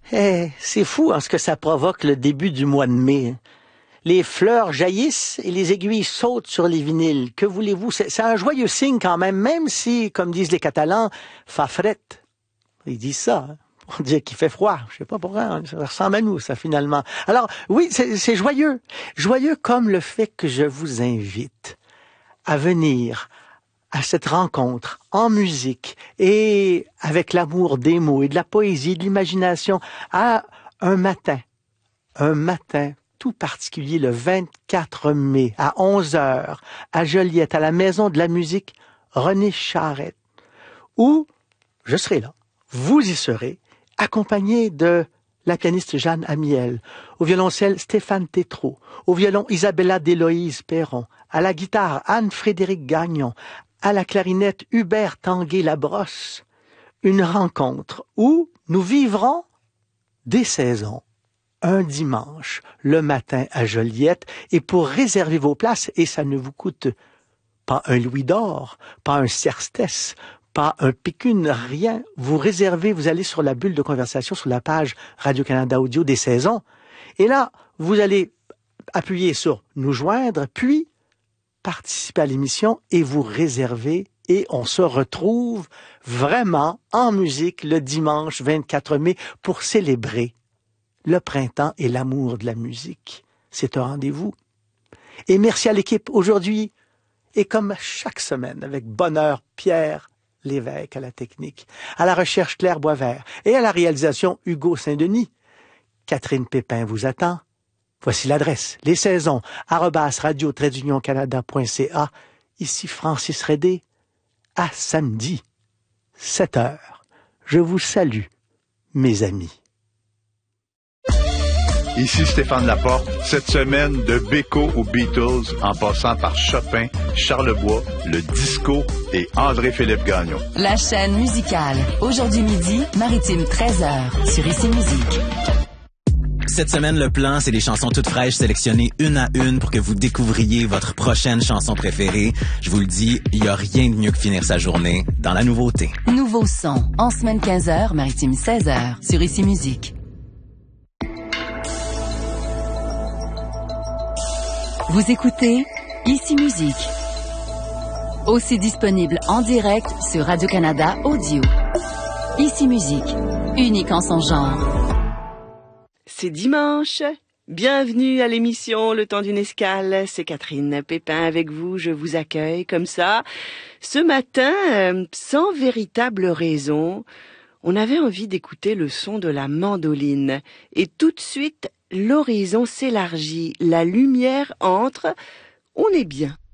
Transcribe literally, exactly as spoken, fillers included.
Eh, c'est fou hein, ce que ça provoque le début du mois de mai. Les fleurs jaillissent et les aiguilles sautent sur les vinyles. Que voulez-vous? C'est, c'est un joyeux signe quand même, même si, comme disent les Catalans, fa fret. Ils disent ça. Hein. On dit qu'il fait froid. Je sais pas pourquoi. Hein. Ça ressemble à nous, ça, finalement. Alors, oui, c'est, c'est joyeux. Joyeux comme le fait que je vous invite à venir à cette rencontre en musique et avec l'amour des mots et de la poésie, de l'imagination, à un matin, un matin tout particulier, le vingt-quatre mai, à onze heures, à Joliette, à la Maison de la musique René Charette, où je serai là, vous y serez, accompagné de la pianiste Jeanne Amiel, au violoncelle Stéphane Tétrault, au violon Isabella d'Héloïse Perron, à la guitare Anne-Frédéric Gagnon, à la clarinette Hubert Tanguay-Labrosse, une rencontre où nous vivrons des saisons, un dimanche, le matin à Joliette, et pour réserver vos places, et ça ne vous coûte pas un louis d'or, pas un serstès, pas un pécune, rien, vous réservez, vous allez sur la bulle de conversation, sur la page Radio-Canada Audio des saisons, et là, vous allez appuyer sur « Nous joindre », puis participer à l'émission et vous réserver et on se retrouve vraiment en musique le dimanche vingt-quatre mai pour célébrer le printemps et l'amour de la musique. C'est un rendez-vous. Et merci à l'équipe aujourd'hui et comme chaque semaine avec bonheur Pierre Lévesque à la technique, à la recherche Claire Boisvert et à la réalisation Hugo Saint-Denis. Catherine Pépin vous attend. Voici l'adresse, les saisons, arobase radio trait union canada point c a. Ici Francis Redé. À samedi, sept heures. Je vous salue, mes amis. Ici Stéphane Laporte. Cette semaine, de Beko aux Beatles, en passant par Chopin, Charlebois, le disco et André-Philippe Gagnon. La chaîne musicale. Aujourd'hui midi, Maritime treize heures, sur Ici Musique. Cette semaine, le plan, c'est des chansons toutes fraîches sélectionnées une à une pour que vous découvriez votre prochaine chanson préférée. Je vous le dis, il n'y a rien de mieux que finir sa journée dans la nouveauté. Nouveau son, en semaine quinze heures, Maritime seize heures, sur Ici Musique. Vous écoutez Ici Musique. Aussi disponible en direct sur Radio-Canada Audio. Ici Musique, unique en son genre. C'est dimanche. Bienvenue à l'émission Le Temps d'une escale. C'est Catherine Pépin avec vous. Je vous accueille comme ça. Ce matin, euh, sans véritable raison, on avait envie d'écouter le son de la mandoline. Et tout de suite, l'horizon s'élargit. La lumière entre. On est bien.